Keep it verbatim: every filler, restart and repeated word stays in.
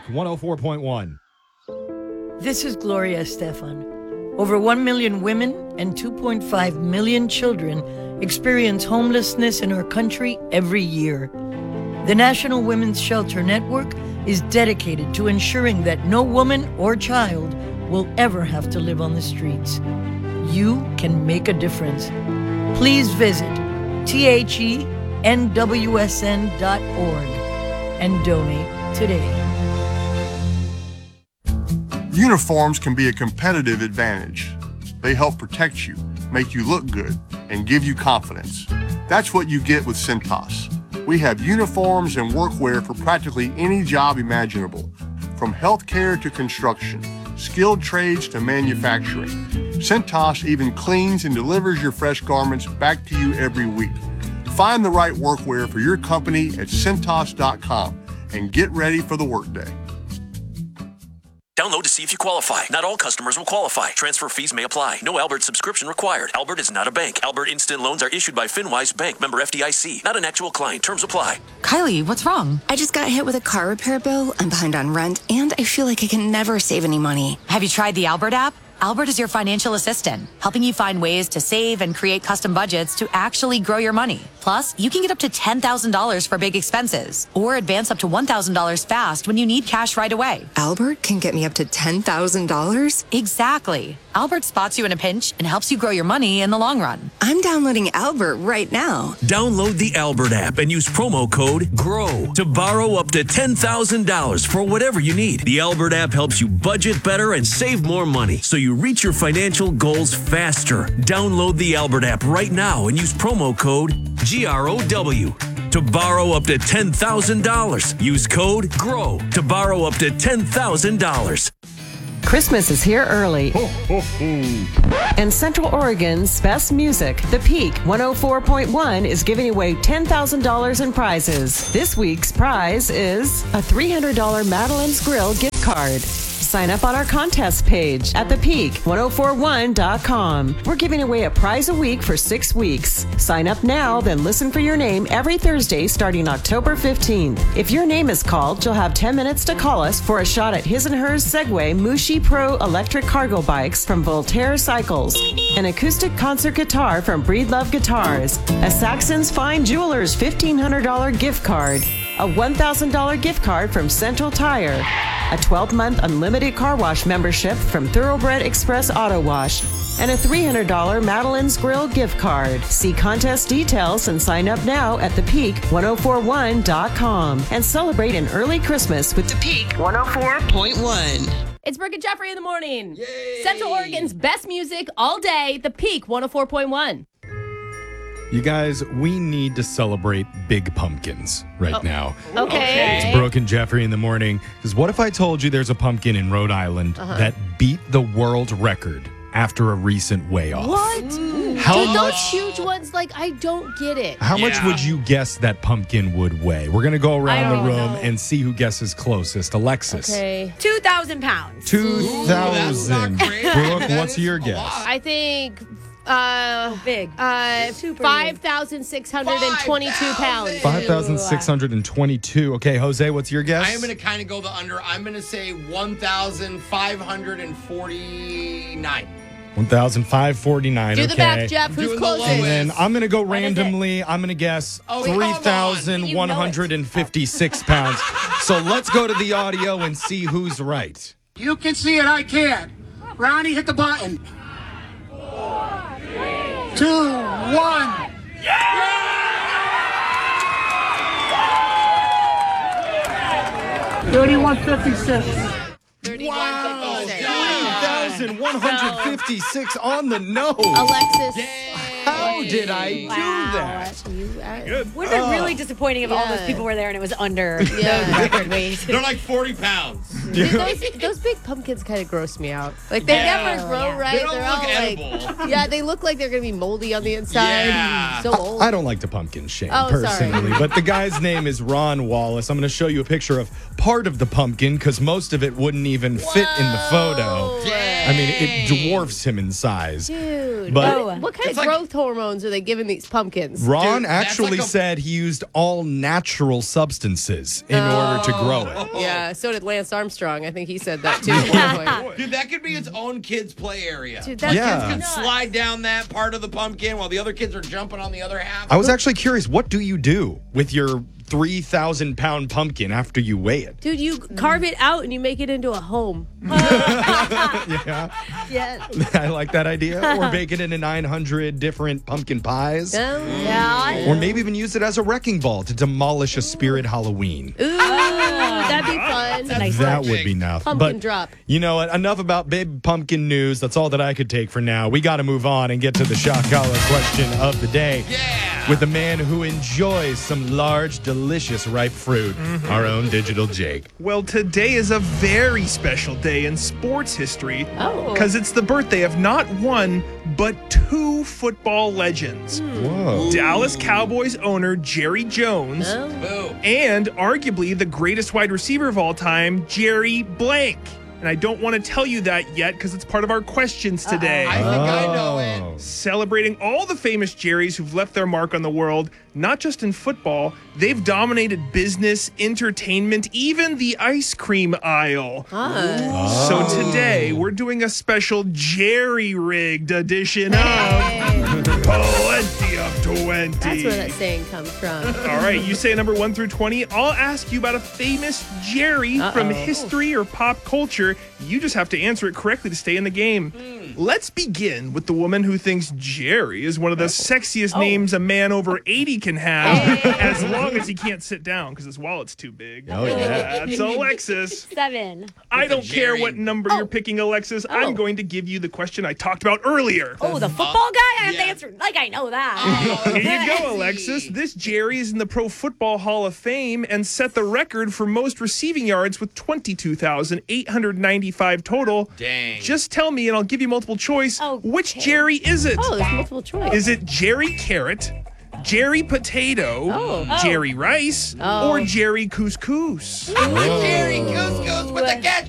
one oh four point one. This is Gloria Estefan. Over one million women and two point five million children experience homelessness in our country every year. The National Women's Shelter Network is dedicated to ensuring that no woman or child will ever have to live on the streets. You can make a difference. Please visit T H E N W S N dot org and donate today. Uniforms can be a competitive advantage. They help protect you, make you look good, and give you confidence. That's what you get with Cintas. We have uniforms and workwear for practically any job imaginable, from healthcare to construction, skilled trades to manufacturing. Cintas even cleans and delivers your fresh garments back to you every week. Find the right workwear for your company at Cintas dot com and get ready for the workday. Download to see if you qualify. Not all customers will qualify. Transfer fees may apply. No Albert subscription required. Albert is not a bank. Albert Instant Loans are issued by FinWise Bank, member F D I C. Not an actual client. Terms apply. Kylie, what's wrong? I just got hit with a car repair bill. I'm behind on rent, and I feel like I can never save any money. Have you tried the Albert app? Albert is your financial assistant, helping you find ways to save and create custom budgets to actually grow your money. Plus, you can get up to ten thousand dollars for big expenses or advance up to one thousand dollars fast when you need cash right away. Albert can get me up to ten thousand dollars? Exactly. Albert spots you in a pinch and helps you grow your money in the long run. I'm downloading Albert right now. Download the Albert app and use promo code GROW to borrow up to ten thousand dollars for whatever you need. The Albert app helps you budget better and save more money so you reach your financial goals faster. Download the Albert app right now and use promo code G R O W to borrow up to ten thousand dollars. Use code GROW to borrow up to ten thousand dollars. Christmas is here early. Ho, ho, ho. And Central Oregon's best music, The Peak one oh four point one, is giving away ten thousand dollars in prizes. This week's prize is a three hundred dollars Madeline's Grill gift card. Sign up on our contest page at the peak one oh four one dot com. We're giving away a prize a week for six weeks. Sign up now, then listen for your name every Thursday starting October fifteenth. If your name is called, you'll have ten minutes to call us for a shot at his and hers Segway Mushi Pro electric cargo bikes from Voltaire Cycles, an acoustic concert guitar from Breedlove Guitars, a Saxon's Fine Jewelers fifteen hundred dollars gift card, a one thousand dollars gift card from Central Tire, a twelve-month unlimited car wash membership from Thoroughbred Express Auto Wash, and a three hundred dollars Madeline's Grill gift card. See contest details and sign up now at the peak one oh four one dot com and celebrate an early Christmas with The Peak one oh four point one. It's Brooke and Jeffrey in the morning. Yay. Central Oregon's best music all day, The Peak one oh four point one. You guys, we need to celebrate big pumpkins right oh. now. Okay. It's Brooke and Jeffrey in the morning. Because what if I told you there's a pumpkin in Rhode Island uh-huh. that beat the world record after a recent weigh-off? What? How Dude, much, those huge ones, like, I don't get it. How yeah. much would you guess that pumpkin would weigh? We're going to go around the room know. and see who guesses closest. Alexis. Okay. two thousand pounds. two thousand. Brooke, what's your guess? I think... Uh, oh, big. Uh, five thousand six hundred twenty-two pounds. five thousand six hundred twenty-two. Okay, Jose, what's your guess? I am going to kind of go the under. I'm going to say one thousand five hundred forty-nine. one thousand five hundred forty-nine. Do okay. the math, Jeff. Who's closest? And then I'm going to go randomly. I'm going to guess oh, three thousand one hundred fifty-six pounds. So let's go to the audio and see who's right. You can see it. I can't. Ronnie, hit the button. Two, one. Yeah! thirty-one fifty-six. Wow! three thousand one hundred fifty-six on the nose. Alexis. Yeah. How did I wow. do that? You, uh, Would have been uh, really disappointing if yeah. all those people were there and it was under yeah. the record weight. They're like forty pounds. Dude, those, those big pumpkins kind of gross me out. Like, they yeah. never grow right. They don't They're look all edible. like, yeah, they look like they're going to be moldy on the inside. Yeah. So old. I, I don't like to pumpkin shame, oh, personally. Sorry. But the guy's name is Ron Wallace. I'm going to show you a picture of part of the pumpkin because most of it wouldn't even fit Whoa. in the photo. Dang. I mean, it dwarfs him in size. Dude. But Oh. What kind It's of like- growth hormones are they giving these pumpkins? Ron Dude, that's actually like a- said he used all natural substances in order to grow it. Yeah, so did Lance Armstrong. I think he said that too. at one point. Dude, that could be its own kids' play area. Dude, that's Yeah. Kids can slide down that part of the pumpkin while the other kids are jumping on the other half. I was actually curious, what do you do with your three thousand pound pumpkin after you weigh it? Dude, you carve it out and you make it into a home. Yeah, Yeah. I like that idea. Or bake it into nine hundred different pumpkin pies. Yeah. Or maybe even use it as a wrecking ball to demolish a spirit Halloween. Ooh, that'd be fun. nice That project. would be enough. Pumpkin but drop. you know what? Enough about big pumpkin news. That's all that I could take for now. We got to move on and get to the shock collar question of the day. Yeah. With a man who enjoys some large, delicious ripe fruit, our own Digital Jake. Well, today is a very special day in sports history Oh. because it's the birthday of not one, but two football legends. Whoa. Dallas Cowboys owner Jerry Jones Oh. Boo. and arguably the greatest wide receiver of all time, Jerry Blank. And I don't want to tell you that yet because it's part of our questions today. I think I know Oh. it. Celebrating all the famous Jerrys who've left their mark on the world, not just in football, they've dominated business, entertainment, even the ice cream aisle. Ah. So today, we're doing a special jerry-rigged edition of Plenty of twenty. That's where that saying comes from. All right, you say number one through twenty. I'll ask you about a famous Jerry from Uh-oh. history or pop culture. You just have to answer it correctly to stay in the game. Let's begin with the woman who thinks Jerry is one of the sexiest names a man over eighty can have, as long as he can't sit down because his wallet's too big. Oh, yeah. That's Alexis. Seven. I don't care Jerry. what number you're picking, Alexis. I'm going to give you the question I talked about earlier. Oh, the football guy? I have yeah. to answer. Like, I know that. Here you go, Alexis. This Jerry is in the Pro Football Hall of Fame and set the record for most receiving yards with twenty-two thousand eight hundred ninety-five total. Dang. Just tell me, and I'll give you multiple choice. Okay. Which Jerry is it? Oh, there's multiple choice. Is it Jerry Carrot, Jerry Potato, Oh. Jerry Rice, Oh. or Jerry Couscous? Jerry Couscous with the catch.